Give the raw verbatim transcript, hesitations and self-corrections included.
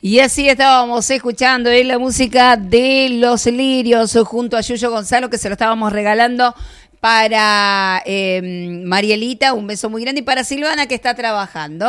Y así estábamos escuchando eh, la música de Los Lirios junto a Yuyo Gonzalo, que se lo estábamos regalando para eh, Marielita, un beso muy grande, y para Silvana, que está trabajando.